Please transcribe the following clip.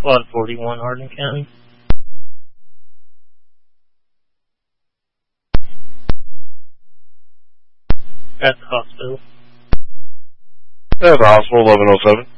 Squad 41, Hardin County. At the hospital. At the hospital, 1107.